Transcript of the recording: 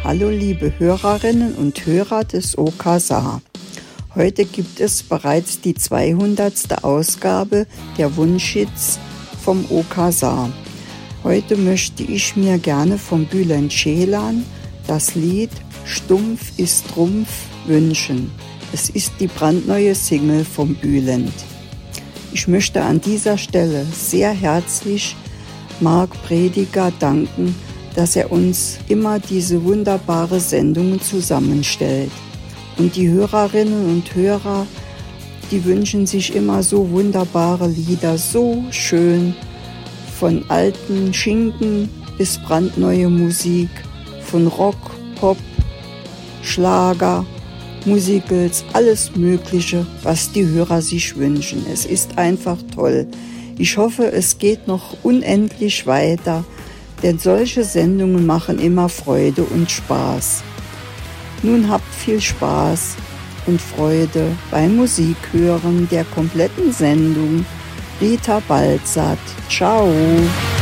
Hallo liebe Hörerinnen und Hörer des OK Saar. Heute gibt es bereits die 200. Ausgabe der Wunschhits vom OK Saar. Heute möchte ich mir gerne vom Bülent Ceylan das Lied Stumpf ist Trumpf wünschen. Es ist die brandneue Single vom Bülent. Ich möchte an dieser Stelle sehr herzlich Marc Prediger danken, dass er uns immer diese wunderbare Sendungen zusammenstellt. Und die Hörerinnen und Hörer, die wünschen sich immer so wunderbare Lieder, so schön, von alten Schinken bis brandneue Musik, von Rock, Pop, Schlager, Musicals, alles Mögliche, was die Hörer sich wünschen. Es ist einfach toll. Ich hoffe, es geht noch unendlich weiter, denn solche Sendungen machen immer Freude und Spaß. Nun habt viel Spaß und Freude beim Musikhören der kompletten Sendung. Rita Balzert. Ciao.